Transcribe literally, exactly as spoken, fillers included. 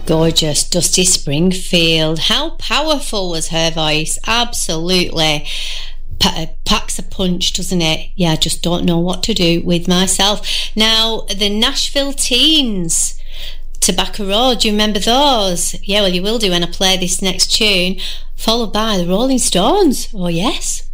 Gorgeous Dusty Springfield. How powerful was her voice? Absolutely. Pa- packs a punch, doesn't it? Yeah, I just don't know what to do with myself. Now, the Nashville Teens, Tobacco Road, do you remember those? Yeah, well, you will do when I play this next tune, followed by the Rolling Stones. Oh, yes.